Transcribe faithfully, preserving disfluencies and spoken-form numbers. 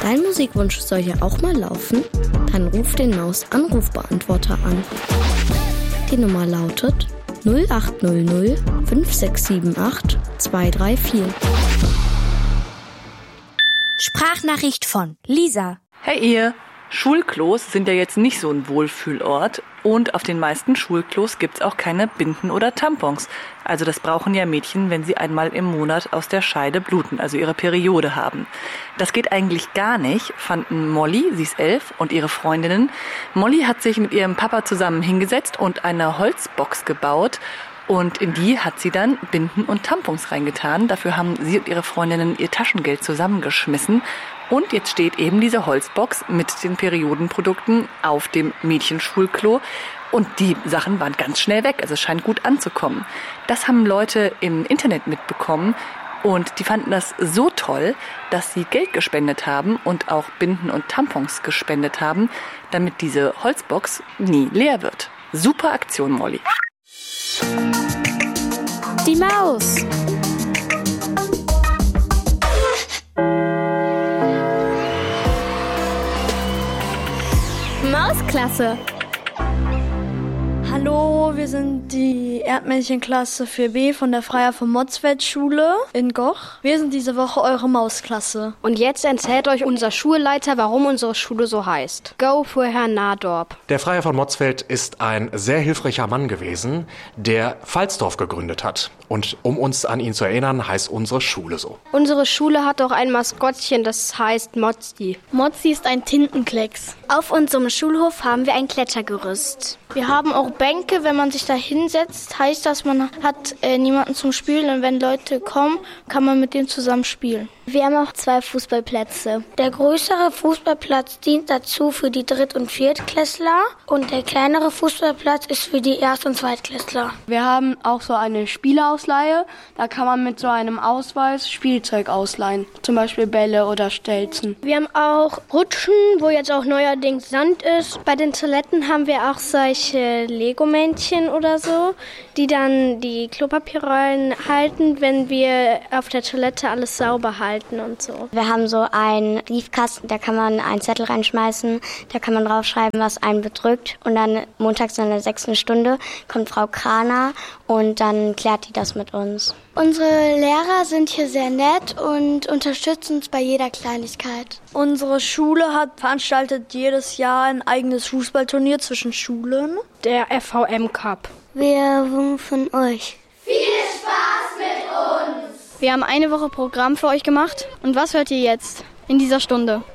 Dein Musikwunsch soll hier auch mal laufen? Dann ruf den Maus-Anrufbeantworter an. Die Nummer lautet null acht null null fünf sechs sieben acht zwei drei vier. Sprachnachricht von Lisa. Hey ihr! Schulklos sind ja jetzt nicht so ein Wohlfühlort und auf den meisten Schulklos gibt's auch keine Binden oder Tampons. Also das brauchen ja Mädchen, wenn sie einmal im Monat aus der Scheide bluten, also ihre Periode haben. Das geht eigentlich gar nicht, fanden Molly, sie ist elf, und ihre Freundinnen. Molly hat sich mit ihrem Papa zusammen hingesetzt und eine Holzbox gebaut. Und in die hat sie dann Binden und Tampons reingetan. Dafür haben sie und ihre Freundinnen ihr Taschengeld zusammengeschmissen. Und jetzt steht eben diese Holzbox mit den Periodenprodukten auf dem Mädchenschulklo. Und die Sachen waren ganz schnell weg. Also es scheint gut anzukommen. Das haben Leute im Internet mitbekommen. Und die fanden das so toll, dass sie Geld gespendet haben und auch Binden und Tampons gespendet haben, damit diese Holzbox nie leer wird. Super Aktion, Molly. Die Maus. Mausklasse. Hallo, wir sind die Erdmännchenklasse vier B von der Freiherr von Motzfeldt Schule in Goch. Wir sind diese Woche eure Mausklasse. Und jetzt erzählt euch unser Schulleiter, warum unsere Schule so heißt. Go für Herrn Nadorp. Der Freiherr von Motzfeldt ist ein sehr hilfreicher Mann gewesen, der Pfalzdorf gegründet hat. Und um uns an ihn zu erinnern, heißt unsere Schule so. Unsere Schule hat auch ein Maskottchen, das heißt Mozzi. Mozzi ist ein Tintenklecks. Auf unserem Schulhof haben wir ein Klettergerüst. Wir haben auch Bänke, wenn man sich da hinsetzt, heißt das, man hat äh, niemanden zum Spielen und wenn Leute kommen, kann man mit denen zusammen spielen. Wir haben auch zwei Fußballplätze. Der größere Fußballplatz dient dazu für die Dritt- und Viertklässler und der kleinere Fußballplatz ist für die Erst- und Zweitklässler. Wir haben auch so eine Spielerausleihe. Da kann man mit so einem Ausweis Spielzeug ausleihen, zum Beispiel Bälle oder Stelzen. Wir haben auch Rutschen, wo jetzt auch neuerdings Sand ist. Bei den Toiletten haben wir auch solche Lego-Männchen oder so, die dann die Klopapierrollen halten, wenn wir auf der Toilette alles sauber halten und so. Wir haben so einen Briefkasten, da kann man einen Zettel reinschmeißen, da kann man draufschreiben, was einen bedrückt. Und dann montags in der sechsten Stunde kommt Frau Kraner und dann klärt die das mit uns. Unsere Lehrer sind hier sehr nett und unterstützen uns bei jeder Kleinigkeit. Unsere Schule hat veranstaltet jedes Jahr ein eigenes Fußballturnier zwischen Schulen. Der F V M Cup. Wir wünschen euch viel Spaß mit uns! Wir haben eine Woche Programm für euch gemacht. Und was hört ihr jetzt in dieser Stunde?